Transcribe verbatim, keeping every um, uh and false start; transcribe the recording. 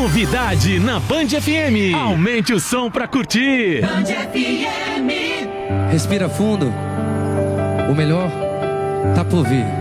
Novidade na Band F M. Aumente o som pra curtir. Band F M. Respira fundo. O melhor tá por vir.